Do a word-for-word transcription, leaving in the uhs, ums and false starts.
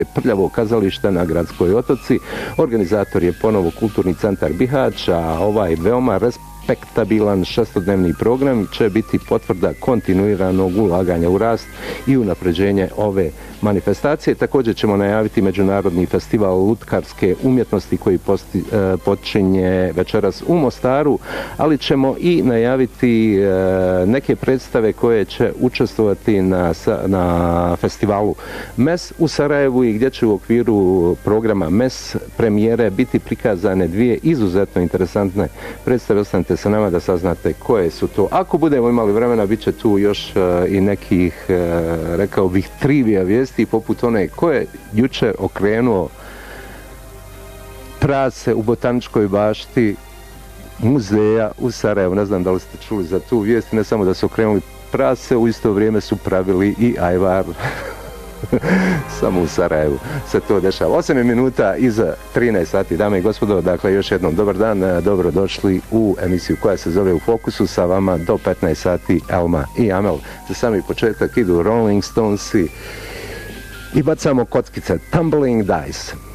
Prljavo kazalište na Gradskoj otoci. Organizator je ponovo Kulturni centar Bihać, a ovaj veoma respektabilan šestodnevni program će biti potvrda kontinuiranog ulaganja u rast i unapređenje ove manifestacije. Također ćemo najaviti Međunarodni festival lutkarske umjetnosti koji posti, e, počinje večeras u Mostaru, ali ćemo i najaviti e, neke predstave koje će učestvovati na, na festivalu M E S u Sarajevu i gdje će u okviru programa M E S premijere biti prikazane dvije izuzetno interesantne predstave. Ostanite sa nama da saznate koje su to. Ako budemo imali vremena, bit će tu još e, i nekih, e, rekao bih, trivija vijesti poput one ko je jučer okrenuo prase u Botaničkoj bašti muzeja u Sarajevu. Ne znam da li ste čuli za tu vijest, ne samo da su okrenuli prase, u isto vrijeme su pravili i ajvar. Samo u Sarajevu se to dešava. osam minuta iza trinaest sati, dame i gospodo, dakle još jednom dobar dan, dobro došli u emisiju koja se zove U fokusu, sa vama do petnaest sati Elma i Amel. Za sami početak idu Rolling Stonesi i bacamo kockice, Tumbling Dice.